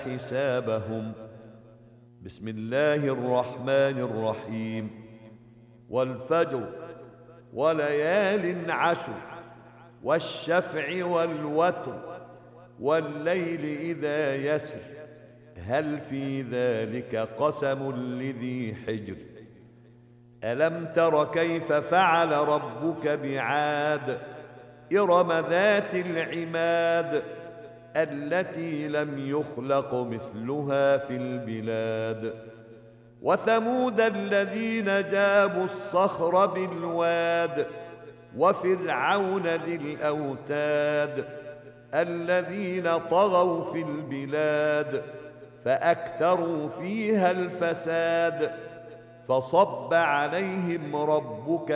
حسابهم. بسم الله الرحمن الرحيم. والفجر وليال عشر والشفع والوتر والليل إذا يسر هل في ذلك قسم لذي حجر. ألم تر كيف فعل ربك بعاد إرم ذات العماد التي لم يخلق مثلها في البلاد. وثمود الذين جابوا الصخر بالواد وفرعون ذي الأوتاد الذين طغوا في البلاد فأكثروا فيها الفساد فصب عليهم ربك